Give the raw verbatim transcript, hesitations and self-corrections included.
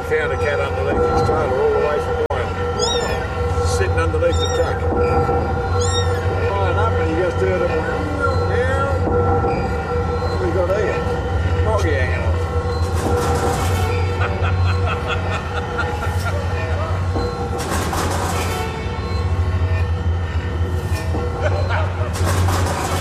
found a cat underneath his trailer all the way from Wyoming. Sitting underneath the truck. Flying up and he just heard him meow.